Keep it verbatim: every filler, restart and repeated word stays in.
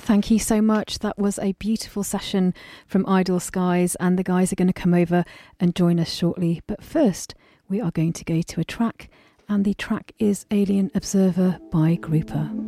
Thank you so much. That was a beautiful session from Idle Skies, and the guys are going to come over and join us shortly. But first, we are going to go to a track, and the track is Alien Observer by Grouper.